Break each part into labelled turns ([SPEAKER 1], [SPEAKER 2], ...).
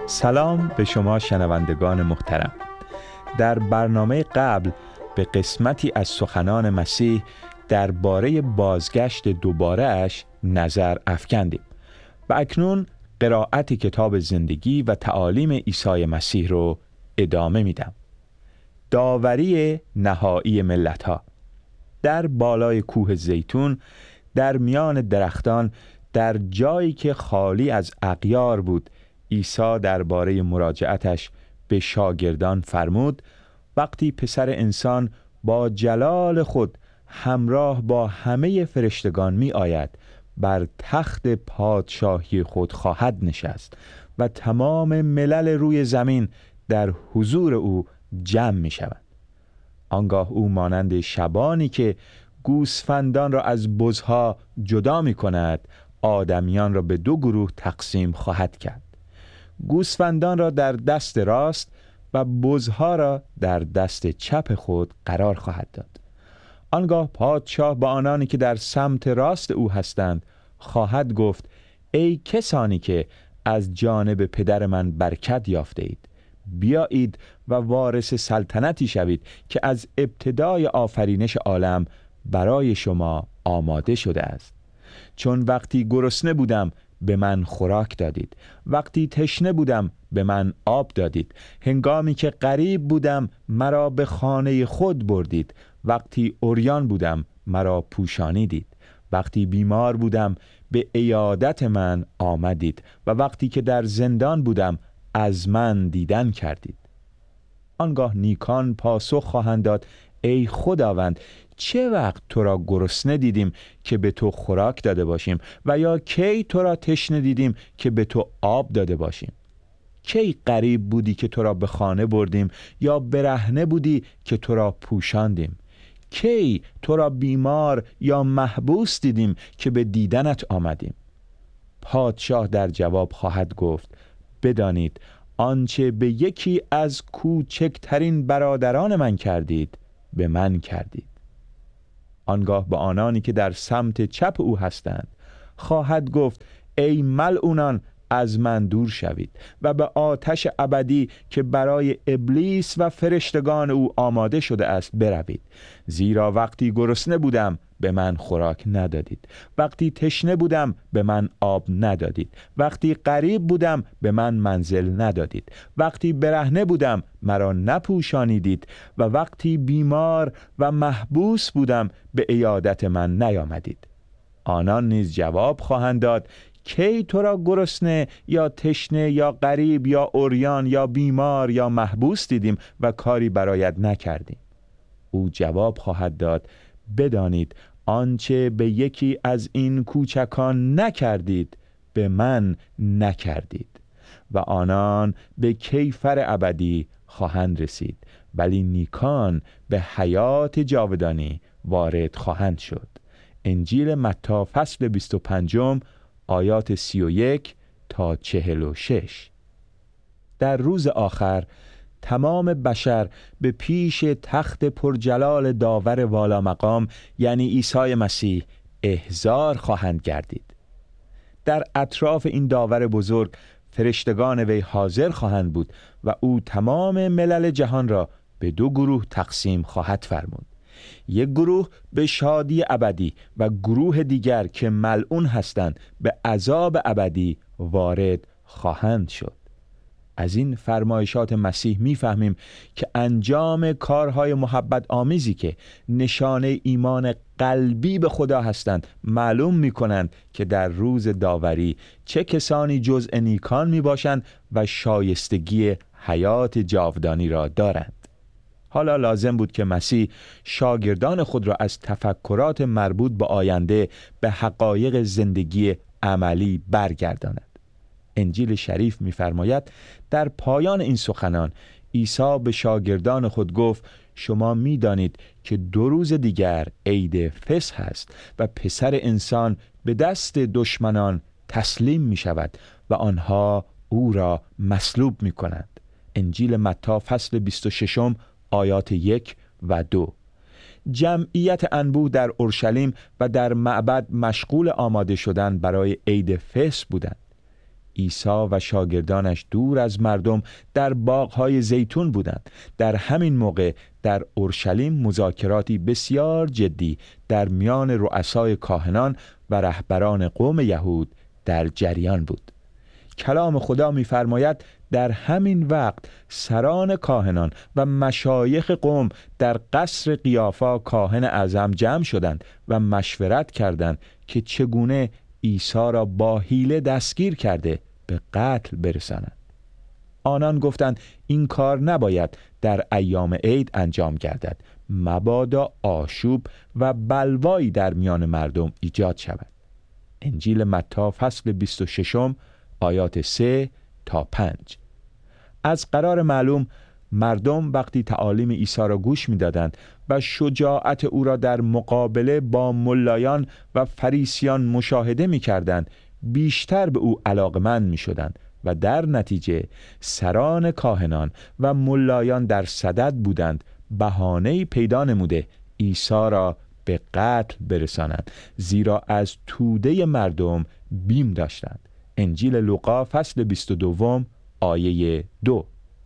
[SPEAKER 1] سلام به شما شنوندگان محترم. در برنامه قبل به قسمتی از سخنان مسیح درباره بازگشت دوباره اش نظر افکندیم و اکنون قرائت کتاب زندگی و تعالیم عیسی مسیح رو ادامه میدم. داوری نهایی ملت‌ها. در بالای کوه زیتون، در میان درختان، در جایی که خالی از اغیار بود، عیسی درباره مراجعتش به شاگردان فرمود: وقتی پسر انسان با جلال خود همراه با همه فرشتگان می آید، بر تخت پادشاهی خود خواهد نشست و تمام ملل روی زمین در حضور او جمع می شوند. آنگاه او مانند شبانی که گوسفندان را از بزها جدا می کند، آدمیان را به دو گروه تقسیم خواهد کرد. گوسفندان را در دست راست و بزها را در دست چپ خود قرار خواهد داد. آنگاه پادشاه با آنانی که در سمت راست او هستند خواهد گفت: ای کسانی که از جانب پدر من برکت یافته اید، بیایید و وارث سلطنتی شوید که از ابتدای آفرینش عالم برای شما آماده شده است. چون وقتی گرسنه بودم به من خوراک دادید، وقتی تشنه بودم به من آب دادید، هنگامی که غریب بودم مرا به خانه خود بردید، وقتی عریان بودم مرا پوشانیدید، وقتی بیمار بودم به عیادت من آمدید و وقتی که در زندان بودم از من دیدن کردید. آنگاه نیکان پاسخ خواهند داد: ای خداوند، چه وقت تو را گرسنه دیدیم که به تو خوراک داده باشیم و یا کی تو را تشنه دیدیم که به تو آب داده باشیم؟ کی غریب بودی که تو را به خانه بردیم یا برهنه بودی که تو را پوشاندیم؟ کی تو را بیمار یا محبوس دیدیم که به دیدنت آمدیم؟ پادشاه در جواب خواهد گفت: بدانید آنچه به یکی از کوچکترین برادران من کردید به من کردید. آنگاه به آنانی که در سمت چپ او هستند خواهد گفت: ای ملعونان، از من دور شوید و به آتش ابدی که برای ابلیس و فرشتگان او آماده شده است بروید. زیرا وقتی گرسنه بودم به من خوراک ندادید، وقتی تشنه بودم به من آب ندادید، وقتی غریب بودم به من منزل ندادید، وقتی برهنه بودم مرا نپوشانیدید و وقتی بیمار و محبوس بودم به عیادت من نیامدید. آنان نیز جواب خواهند داد: کی تو را گرسنه یا تشنه یا غریب یا عریان یا بیمار یا محبوس دیدیم و کاری برایت نکردیم؟ او جواب خواهد داد: بدانید آنچه به یکی از این کوچکان نکردید به من نکردید. و آنان به کیفر ابدی خواهند رسید، ولی نیکان به حیات جاودانی وارد خواهند شد. انجیل متی فصل 25 آیات 31 تا 46. در روز آخر تمام بشر به پیش تخت پرجلال داور والا مقام یعنی عیسی مسیح احضار خواهند گردید. در اطراف این داور بزرگ فرشتگان وی حاضر خواهند بود و او تمام ملل جهان را به دو گروه تقسیم خواهد فرمود. یک گروه به شادی ابدی و گروه دیگر که ملعون هستند به عذاب ابدی وارد خواهند شد. از این فرمایشات مسیح می‌فهمیم که انجام کارهای محبت آمیزی که نشانه ایمان قلبی به خدا هستند معلوم می‌کنند که در روز داوری چه کسانی جزء نیکان می‌باشند و شایستگی حیات جاودانی را دارند. حالا لازم بود که مسیح شاگردان خود را از تفکرات مربوط به آینده به حقایق زندگی عملی برگرداند. انجیل شریف می‌فرماید در پایان این سخنان عیسی به شاگردان خود گفت: شما می‌دانید که 2 روز دیگر عید فصح است و پسر انسان به دست دشمنان تسلیم می‌شود و آنها او را مصلوب می‌کنند. انجیل متی فصل 26 آیات 1 و 2. جمعیت انبوه در اورشلیم و در معبد مشغول آماده شدن برای عید فصح بودند. عیسی و شاگردانش دور از مردم در باغ‌های زیتون بودند. در همین موقع در اورشلیم مذاکراتی بسیار جدی در میان رؤسای کاهنان و رهبران قوم یهود در جریان بود. کلام خدا می‌فرماید در همین وقت سران کاهنان و مشایخ قوم در قصر قیافا کاهن اعظم جمع شدند و مشورت کردند که چگونه عیسی را با حیله دستگیر کرده به قتل برسانند. آنان گفتند این کار نباید در ایام عید انجام گردد، مبادا آشوب و بلوایی در میان مردم ایجاد شود. انجیل متی فصل 26 آیات 3 تا 5. از قرار معلوم مردم وقتی تعالیم عیسی را گوش می‌دادند و شجاعت او را در مقابله با ملایان و فریسیان مشاهده می‌کردند، بیشتر به او علاقمند می‌شدند و در نتیجه سران کاهنان و ملایان در صدد بودند بهانه‌ای پیدا نموده عیسی را به قتل برسانند، زیرا از توده مردم بیم داشتند. انجیل لوقا فصل 22 آیه 2.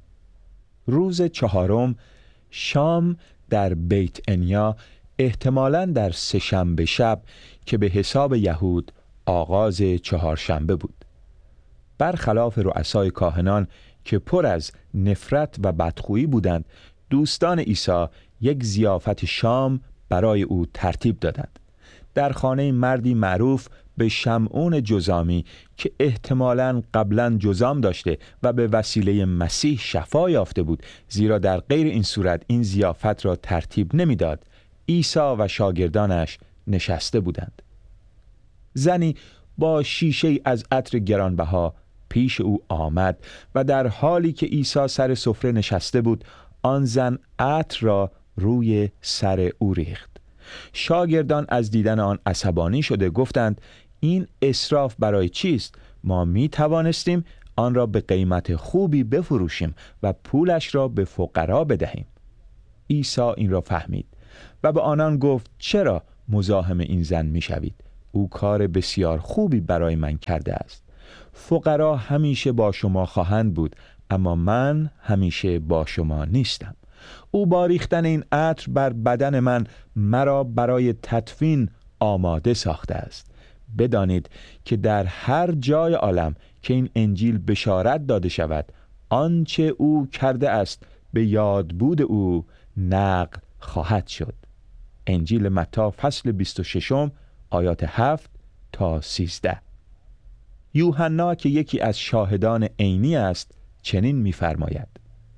[SPEAKER 1] روز چهارم شام در بیت انیا، احتمالاً در سه‌شنبه شب که به حساب یهود آغاز چهارشنبه بود. برخلاف رؤسای کاهنان که پر از نفرت و بدخویی بودند، دوستان عیسی یک ضیافت شام برای او ترتیب دادند. در خانه مردی معروف به شمعون جذامی که احتمالاً قبلاً جذام داشته و به وسیله مسیح شفا یافته بود، زیرا در غیر این صورت این ضیافت را ترتیب نمیداد، عیسی و شاگردانش نشسته بودند. زنی با شیشه از عطر گرانبها پیش او آمد و در حالی که عیسی سر سفره نشسته بود، آن زن عطر را روی سر او ریخت. شاگردان از دیدن آن عصبانی شده گفتند این اسراف برای چیست؟ ما می توانستیم آن را به قیمت خوبی بفروشیم و پولش را به فقرا بدهیم. عیسی این را فهمید و به آنان گفت چرا مزاحم این زن می شوید؟ او کار بسیار خوبی برای من کرده است. فقرا همیشه با شما خواهند بود، اما من همیشه با شما نیستم. او با ریختن این عطر بر بدن من مرا برای تدفین آماده ساخته است. بدانید که در هر جای عالم که این انجیل بشارت داده شود، آنچه او کرده است به یادبود او نقل خواهد شد. انجیل متی فصل 26 آیات 7 تا 13. یوحنا که یکی از شاهدان عینی است چنین می‌فرماید: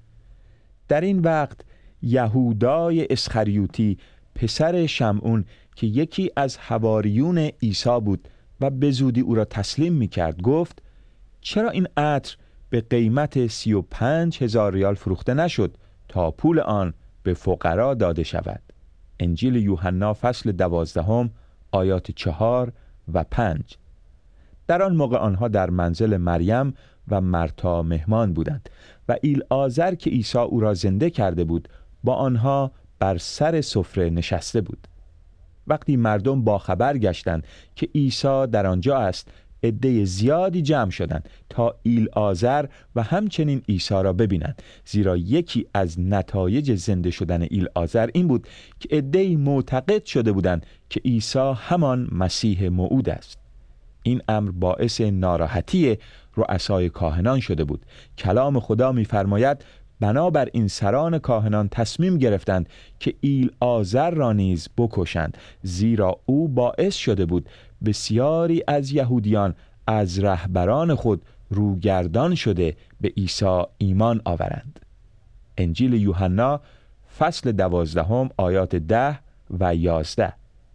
[SPEAKER 1] در این وقت یهودای اسخریوطی پسر شمعون که یکی از حواریون عیسی بود و به زودی او را تسلیم می‌کرد گفت چرا این عطر به قیمت 35,000 ریال فروخته نشد تا پول آن به فقرا داده شود. انجیل یوحنا فصل 12 آیات 4 و 5. در آن موقع آنها در منزل مریم و مرتا مهمان بودند و ایلعازر که عیسی او را زنده کرده بود با آنها بر سر سفره نشسته بود. وقتی مردم با خبر گشتند که عیسی در آنجا است، عده زیادی جمع شدند تا ایلعازر و همچنین عیسی را ببینند، زیرا یکی از نتایج زنده شدن ایلعازر این بود که عده‌ای معتقد شده بودند که عیسی همان مسیح موعود است. این امر باعث ناراحتی رؤسای کاهنان شده بود. کلام خدا می‌فرماید بنابر این سران کاهنان تصمیم گرفتند که ایلعازر را نیز بکشند، زیرا او باعث شده بود بسیاری از یهودیان از رهبران خود روگردان شده به عیسی ایمان آورند. انجیل یوحنا فصل 12 آیات 10 و 11.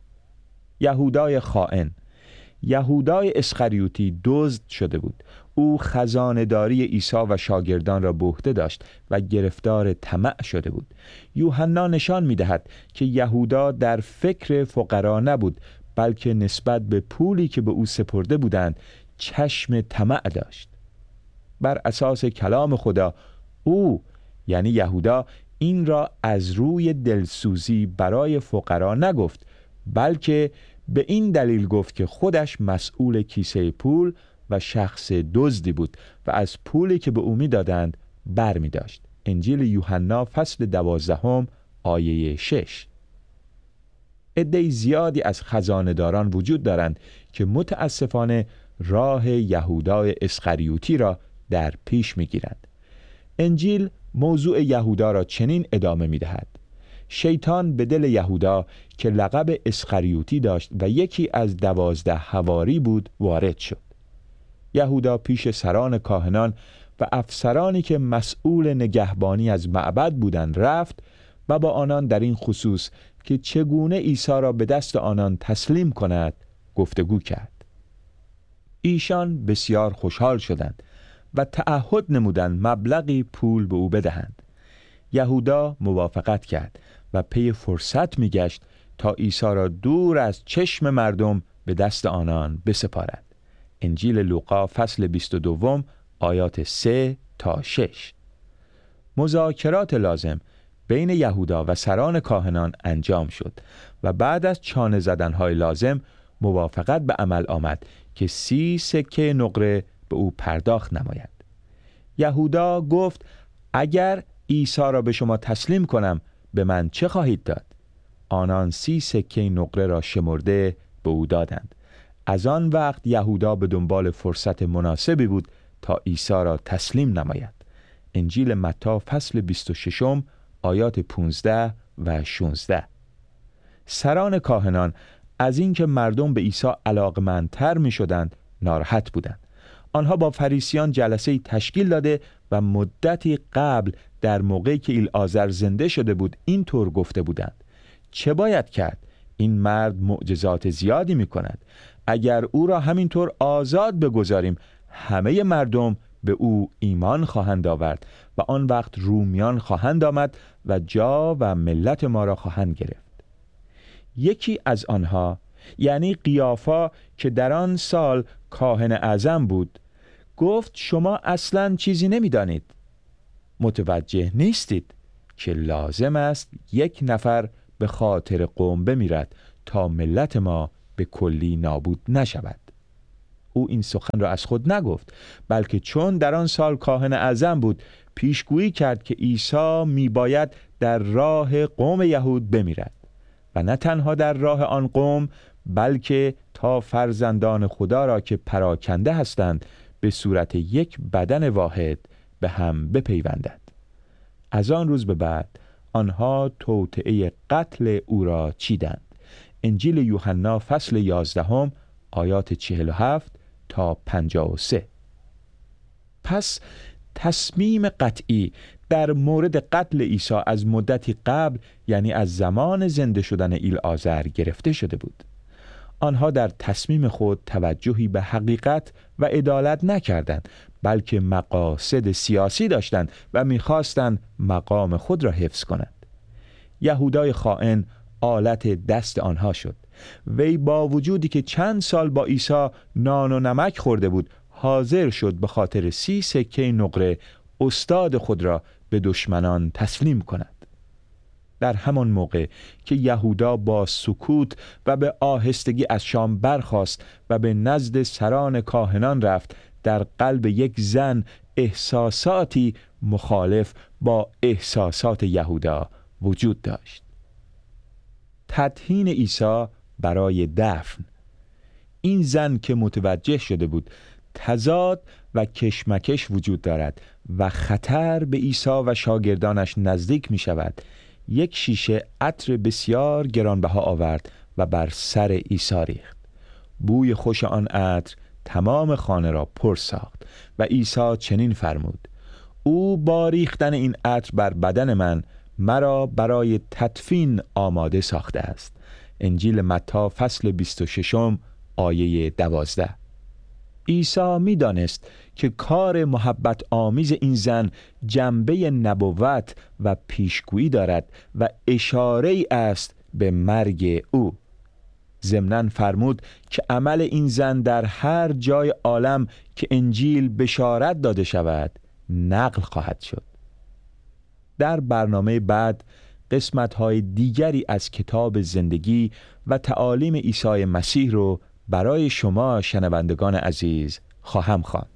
[SPEAKER 1] یهودای خائن. یهودای اسخریوطی دزد شده بود. او خزانه‌داری عیسی و شاگردان را به عهده داشت و گرفتار طمع شده بود. یوحنا نشان می‌دهد که یهودا در فکر فقرا نبود، بلکه نسبت به پولی که به او سپرده بودند چشم طمع داشت. بر اساس کلام خدا او یعنی یهودا این را از روی دلسوزی برای فقرا نگفت، بلکه به این دلیل گفت که خودش مسئول کیسه پول و شخص دزدی بود و از پولی که به او می‌دادند بر می داشت. انجیل یوحنا فصل 12 آیه 6. عده زیادی از خزانه‌داران وجود دارند که متاسفانه راه یهودا اسخریوطی را در پیش می‌گیرند. انجیل موضوع یهودا را چنین ادامه می‌دهد: شیطان به دل یهودا که لقب اسخریوطی داشت و یکی از 12 حواری بود وارد شد. یهودا پیش سران کاهنان و افسرانی که مسئول نگهبانی از معبد بودند رفت و با آنان در این خصوص که چگونه عیسی را به دست آنان تسلیم کند گفتگو کرد. ایشان بسیار خوشحال شدند و تعهد نمودند مبلغی پول به او بدهند. یهودا موافقت کرد و پی فرصت می‌گشت تا عیسی را دور از چشم مردم به دست آنان بسپارد. انجیل لوقا فصل 22 آیات 3 تا 6. مذاکرات لازم بین یهودا و سران کاهنان انجام شد و بعد از چانه زدن‌های لازم موافقت به عمل آمد که 30 سکه نقره به او پرداخت نماید. یهودا گفت اگر عیسی را به شما تسلیم کنم به من چه خواهید داد؟ آنان 30 سکه نقره را شمرده به او دادند. از آن وقت یهودا به دنبال فرصت مناسبی بود تا عیسی را تسلیم نماید. انجیل متی فصل 26 آیات 15 و 16. سران کاهنان از اینکه مردم به عیسی علاقمندتر می شدند ناراحت بودند. آنها با فریسیان جلسه تشکیل داده و مدتی قبل در موقعی که ایلعازر زنده شده بود این طور گفته بودند: چه باید کرد؟ این مرد معجزات زیادی می کند. اگر او را همینطور آزاد بگذاریم همه مردم به او ایمان خواهند آورد و آن وقت رومیان خواهند آمد و جا و ملت ما را خواهند گرفت. یکی از آنها یعنی قیافا که در آن سال کاهن اعظم بود گفت شما اصلاً چیزی نمی‌دانید. متوجه نیستید که لازم است یک نفر به خاطر قوم بمیرد تا ملت ما به کلی نابود نشود. او این سخن را از خود نگفت، بلکه چون در آن سال کاهن اعظم بود پیشگویی کرد که عیسی میباید در راه قوم یهود بمیرد و نه تنها در راه آن قوم بلکه تا فرزندان خدا را که پراکنده هستند به صورت یک بدن واحد به هم بپیوندد. از آن روز به بعد آنها توطئه قتل او را چیدند. انجیل یوحنا فصل 11 آیات 47 تا 53. پس تصمیم قطعی در مورد قتل عیسی از مدتی قبل یعنی از زمان زنده شدن ایلعازر گرفته شده بود. آنها در تصمیم خود توجهی به حقیقت و عدالت نکردند، بلکه مقاصد سیاسی داشتند و می‌خواستند مقام خود را حفظ کنند. یهودای خائن آلت دست آنها شد. وی با وجودی که چند سال با عیسی نان و نمک خورده بود حاضر شد به خاطر 30 سکه نقره استاد خود را به دشمنان تسلیم کند. در همان موقع که یهودا با سکوت و به آهستگی از شام برخاست و به نزد سران کاهنان رفت، در قلب یک زن احساساتی مخالف با احساسات یهودا وجود داشت. تدهین عیسی برای دفن. این زن که متوجه شده بود تضاد و کشمکش وجود دارد و خطر به عیسی و شاگردانش نزدیک می شود، یک شیشه عطر بسیار گرانبها آورد و بر سر عیسی ریخت. بوی خوش آن عطر تمام خانه را پر ساخت و عیسی چنین فرمود: او با ریختن این عطر بر بدن من مرا برای تدفین آماده ساخته است. انجیل متی فصل 26 آیه 12. عیسی می دانست که کار محبت آمیز این زن جنبه نبوت و پیشگویی دارد و اشاره ای است به مرگ او. ضمناً فرمود که عمل این زن در هر جای عالم که انجیل بشارت داده شود نقل خواهد شد. در برنامه بعد قسمت‌های دیگری از کتاب زندگی و تعالیم عیسی مسیح رو برای شما شنوندگان عزیز خواهم خواند.